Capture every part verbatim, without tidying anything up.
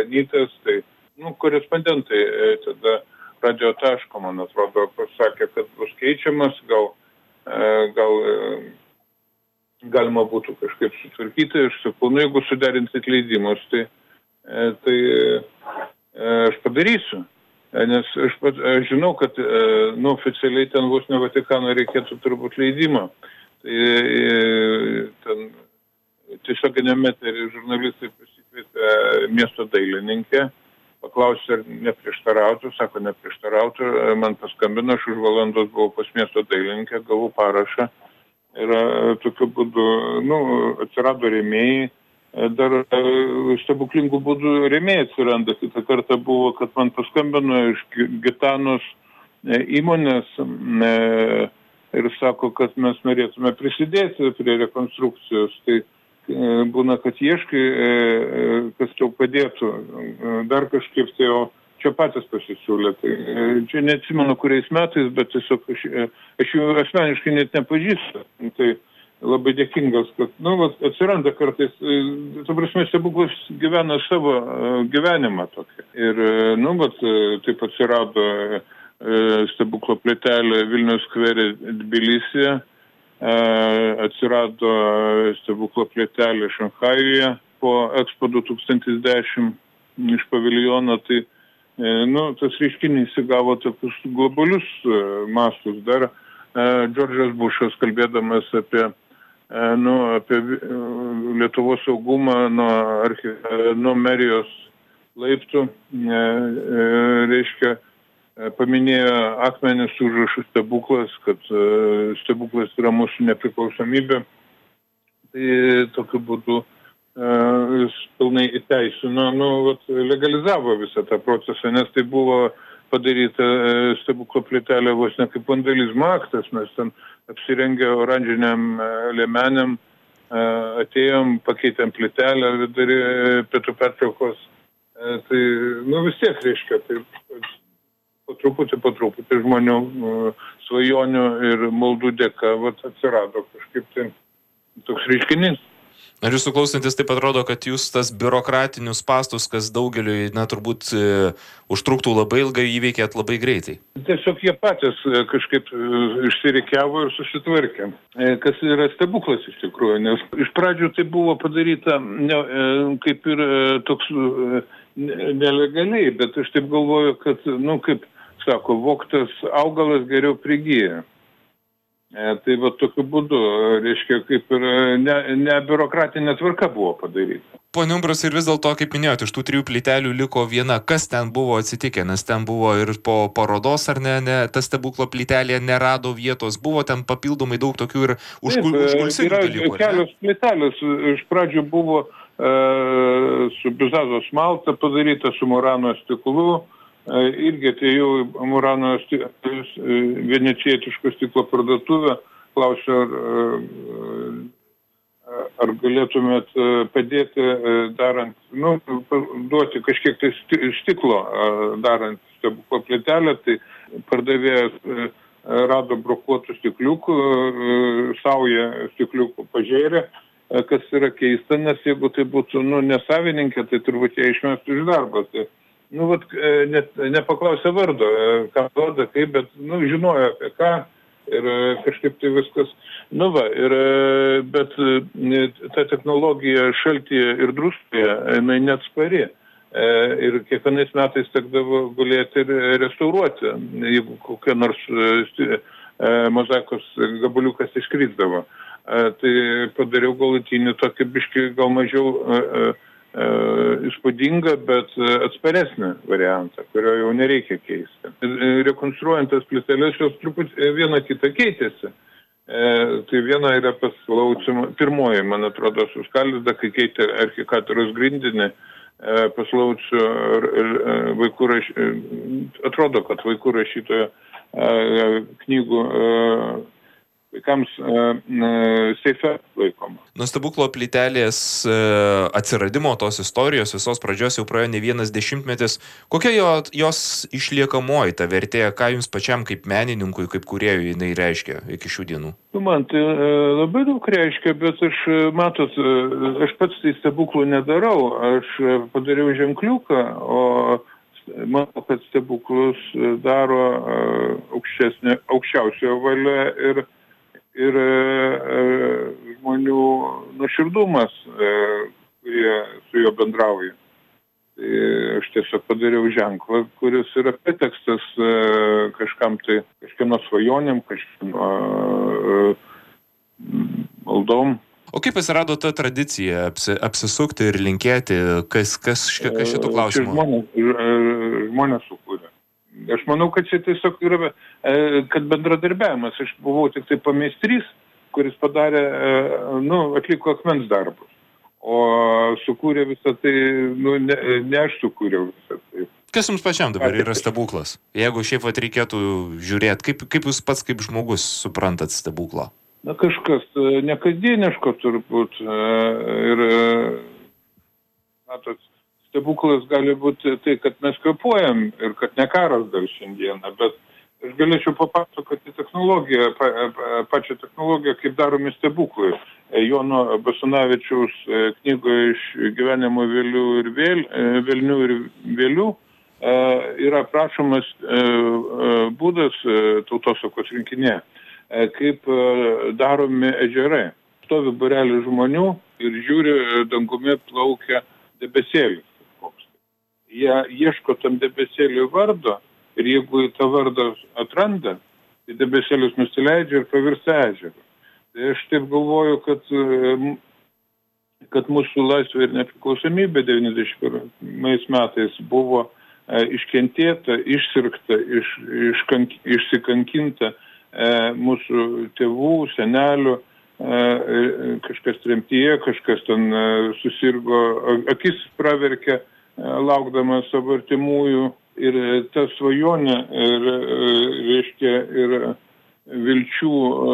Pranytės, tai, nu, korespondentai tada Radio Taško, man atrodo, pasakė, kad bus keičiamas, gal, gal galima būtų kažkaip sutvarkyti. Aš sakau, nu, jeigu suderinsit leidimus, tai, tai aš padarysiu. Nes aš, pat, aš žinau, kad, nu, oficialiai ten vos ne Vatikano reikėtų turbūt leidimo. Tai ten tiesioginiame eteryje žurnalistai pasikvietė miesto dailininkę, paklausė, ar neprieštarautų, sako, neprieštarautų, man paskambino, aš už valandos buvau pas miesto dailininkę, gavau parašą ir tokiu būdu, nu, atsirado rėmėjai, dar stebuklingų būdų rėmėjai atsiranda. Kitą kartą buvo, kad man paskambino iš Gitanos įmonės ir sako, kad mes norėtume prisidėti prie rekonstrukcijos. Tai būna, kad ieškai, kas tau padėtų, dar kažkaip tai, o čia patys pasisiūlė. Tai čia neatsimenu, kuriais metais, bet tiesiog aš, aš jų asmeniškai net nepažįstu. Tai labai dėkingas, kad, nu, vat, atsiranda kartais, ta prasme, stebuklas gyvena savo gyvenimą tokį. Ir, nu, vat, taip atsirado stebuklo plytelė Vilniaus skvere Tbilisyje. Atsirado stebuklo plytelė Šanchajuje po Expo du tūkstantis dešimt iš paviljono, tai, nu, tas reiškinys įgavo tokius globalius mastus. Dar Džordžas Bušas, kalbėdamas apie, nu, apie Lietuvos saugumą nuo, archi, nuo merijos laiptų, reiškia, paminėjo akmenis užrašų stebuklas, kad stebuklas yra mūsų nepriklausomybė. Tai tokiu būdu jis pilnai įteisino, nu, vat, legalizavo visą tą procesą, nes tai buvo padaryta stebuklo plytelė vos ne kaip vandalizmo aktas. Mes ten apsirengę oranžiniam liemenėm atėjom, pakeitėm plytelę vidury pietų pertraukos. Tai, nu, vis tiek reiškia, tai po truputį, po truputį žmonių svajonių ir maldų dėka vat, atsirado kažkaip tai toks reiškinys. Ar jūsų klausantis taip atrodo, kad jūs tas biurokratinius spąstus, kas daugeliui, na, turbūt e, užtruktų labai ilgai, įveikėt labai greitai? Tiesiog jie patys kažkaip išsirikiavo ir susitvarkė. Kas yra stebuklas iš tikrųjų, nes iš pradžių tai buvo padaryta ne, kaip ir toks nelegaliai, bet aš taip galvoju, kad, nu, kaip sako, vogtas augalas geriau prigyja. E, tai va tokiu būdu, reiškia, kaip ir ne, ne biurokratinė tvarka buvo padaryta. Pone Umbras, ir vis dėlto, kaip minėjote, iš tų trijų plytelių liko viena. Kas ten buvo atsitikę? Nes ten buvo ir po parodos, ar ne, ne ta stebuklo plytelė nerado vietos. Buvo ten papildomai daug tokių ir užkulsinių dalykų. Kelios plytelės iš pradžių buvo e, su bizazos malta padaryta, su Murano stiklu. Irgi atėjau Murano venecijietiško stiklo parduotuvę, klausiu, ar, ar galėtumėt padėti darant, nu, duoti kažkiek tai stiklo darant stebuklo plytelę, tai pardavėjas rado brokuotų stikliukų, saują stikliukų pažėrė, kas yra keista, nes jeigu tai būtų, nu, nesavininkė, tai turbūt jie išmestų iš darbo. Tai, nu, vat, net nepaklausė vardo, ką duoda, kaip, bet, nu, žinojo apie ką ir kažkaip tai viskas, nu, va, ir, bet ta technologija šaltyje ir druskoje, jinai neatspari. Ir kiekvienais metais tekdavo gulėti ir restauruoti, jeigu kokia nors mozaikos gabaliukas iškrisdavo. Tai padariau galutinį tokį biškį gal mažiau įspūdingą, bet atsparesnį variantą, kurio jau nereikia keisti. Rekonstruojant tas plyteles, jos truputį viena kita keitėsi. E, tai viena yra pas Laucių, pirmoji, man atrodo, suskaldyta, kai keitė arkikatūros grindinį, e, pas Laucių vaikų raš... atrodo, kad vaikų rašytojo e, knygų e, vaikams e, e, seife laikoma. Nuo stebuklo plytelės e, atsiradimo tos istorijos visos pradžios jau praėjo ne vienas dešimtmetis. Kokia jo, jos išliekamoji ta vertė, ką jums pačiam kaip menininkui, kaip kūrėjui jinai reiškia iki šių dienų? Nu, man tai e, labai daug reiškia, bet aš, matot, e, aš pats tai stebuklų nedarau. Aš padariau ženkliuką, o manau, kad stebuklus daro aukštesnė, aukščiausiojo valia ir ir e, žmonių nuoširdumas, e, kurie su juo bendrauja. Tai aš tiesiog padariau ženklą, kuris yra pretekstas e, kažkam tai, kažkieno svajonėm, kažkieno e, maldom. O kaip atsirado ta tradicija apsi, apsisukti ir linkėti, kas, kas, kas šitų klausimų? Žmonės, žmonės sukūrė. Aš manau, kad čia tiesiog yra, kad bendradarbiavimas. Aš buvau tik tai pameistrys, kuris padarė, nu, atliko akmens darbus. O sukūrė visą tai, nu, ne, ne aš sukūriau visą tai. Kas jums pačiam dabar yra stebuklas? Jeigu šiaip vat reikėtų žiūrėti, kaip, kaip jūs pats kaip žmogus suprantat stebuklą? Na, kažkas nekasdieniško turbūt. Ir, matot, stebuklas gali būti tai, kad mes kvėpuojam ir kad ne karas dar šiandieną, bet aš galėčiau papasakoti technologiją, pa, pa, pačią technologiją, kaip daromi stebuklai. Jono Basanavičiaus knygoje iš gyvenimo vėlių ir vėl, vėlnių ir vėlių yra aprašomas būdas tautosakos rinkinė, kaip daromi ežerai. Stovi būrelis žmonių ir žiūri, dangumi plaukia debesėlis. Jie ieško tam debesėliui vardo ir jeigu tą vardą atranda, tai debesėlis nusileidžia ir pavirsta ežeru. Tai aš taip galvoju, kad, kad mūsų laisvė ir nepriklausomybė devyniasdešimt pirmais metais buvo iškentėta, išsirgta, iš, iškank, išsikankinta mūsų tėvų, senelių, kažkas tremtyje, kažkas ten susirgo, akis praverkė, laukdamas savo artimųjų ir ta svajonė ir, reiškia, ir vilčių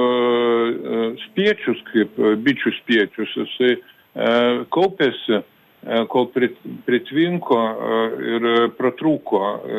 spiečius, kaip bičių spiečius, jisai kaupėsi, kol pritvinko ir pratrūko,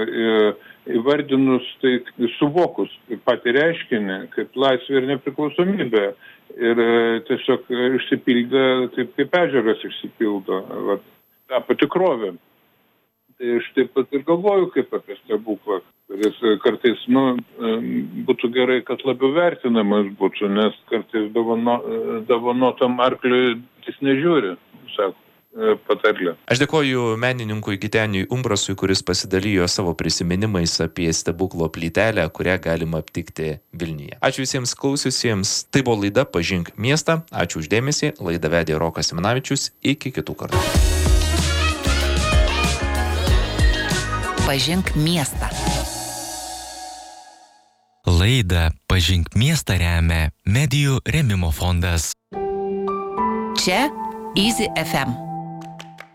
įvardinus, tai suvokus patį reiškinį, kaip laisvė ir nepriklausomybė. Ir tiesiog išsipildė taip, kaip ežeras išsipildo, va, tapo tikrovė. Tai aš taip pat ir galvoju kaip apie stebuklą, kuris kartais, nu, būtų gerai, kad labiau vertinamas būtų, nes kartais dovano, dovanotam arkliui jis nežiūri, sako patarlė. Aš dėkoju menininkui Giteniui Umbrasui, kuris pasidalijo savo prisiminimais apie stebuklo plytelę, kurią galima aptikti Vilniuje. Ačiū visiems klausiusiems. Tai buvo laida Pažink miestą. Ačiū už dėmesį. Laidą vedė Rokas Simanavičius. Iki kitų kartų. Pažink miestą. Laidą Pažink miestą remia Medijų rėmimo fondas. Čia Easy F M.